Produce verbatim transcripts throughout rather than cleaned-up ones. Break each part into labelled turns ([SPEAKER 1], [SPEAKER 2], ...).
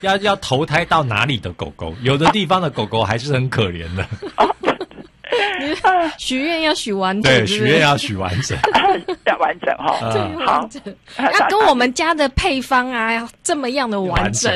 [SPEAKER 1] 要要投胎到哪里的狗狗？有的地方的狗狗还是很可怜的。
[SPEAKER 2] 许愿要许完整，
[SPEAKER 1] 对，许愿要许完整，
[SPEAKER 3] 要完整哈、哦。
[SPEAKER 2] 对，完整，要跟我们家的配方啊，要这么样的完整。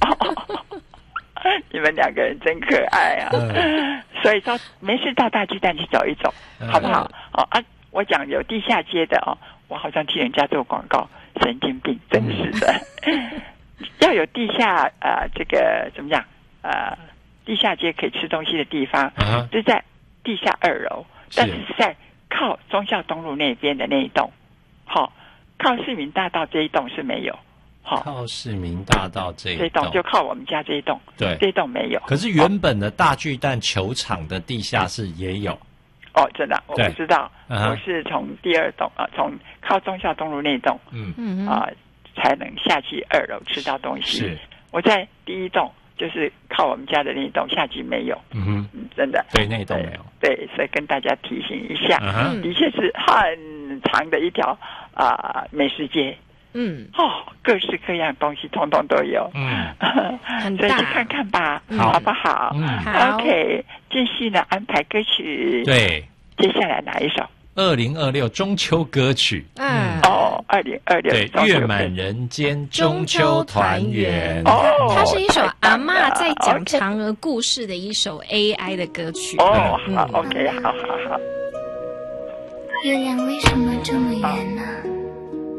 [SPEAKER 3] 你们两个人真可爱啊！嗯、所以说，没事到大巨蛋去走一走，嗯、好不好？哦啊，我讲有地下街的哦，我好像替人家做广告，神经病，真是的。嗯、要有地下呃，这个怎么讲呃，地下街可以吃东西的地方，嗯、就在地下二楼，但是是在靠忠孝东路那边的那一栋，好、哦，靠市民大道这一栋是没有。
[SPEAKER 1] 靠市民大道这一
[SPEAKER 3] 栋，这栋就靠我们家这一栋，
[SPEAKER 1] 对，
[SPEAKER 3] 这一栋没有。
[SPEAKER 1] 可是原本的大巨蛋球场的地下室也有。
[SPEAKER 3] 哦，真的，我不知道，
[SPEAKER 1] 嗯、
[SPEAKER 3] 我是从第二栋啊，从靠忠孝东路那栋，嗯嗯啊、呃，才能下去二楼吃到东西。
[SPEAKER 1] 是，
[SPEAKER 3] 我在第一栋，就是靠我们家的那一栋下去没有。嗯哼，嗯真的，
[SPEAKER 1] 对，那一栋没有。
[SPEAKER 3] 对，所以跟大家提醒一下，
[SPEAKER 1] 嗯、
[SPEAKER 3] 的确是很长的一条啊、呃、美食街。嗯，哦，各式各样东西通通都有，嗯，
[SPEAKER 2] 很大，
[SPEAKER 3] 所以去看看吧，
[SPEAKER 1] 嗯、
[SPEAKER 3] 好不好？
[SPEAKER 2] 嗯，好
[SPEAKER 3] ，OK， 继续呢安排歌曲，
[SPEAKER 1] 对，
[SPEAKER 3] 接下来哪一首？
[SPEAKER 1] 二零二六中秋歌曲，
[SPEAKER 3] 嗯，哦，二零二六
[SPEAKER 1] 对，月满人间中秋团圆，
[SPEAKER 3] 哦，
[SPEAKER 2] 它是一首阿嬷在讲嫦娥故事的一首 A I 的歌曲，
[SPEAKER 3] 哦，好 ，OK， 好好好。
[SPEAKER 4] 月亮为什么这么圆呢？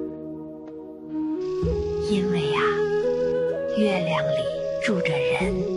[SPEAKER 4] 因为啊，月亮里住着人。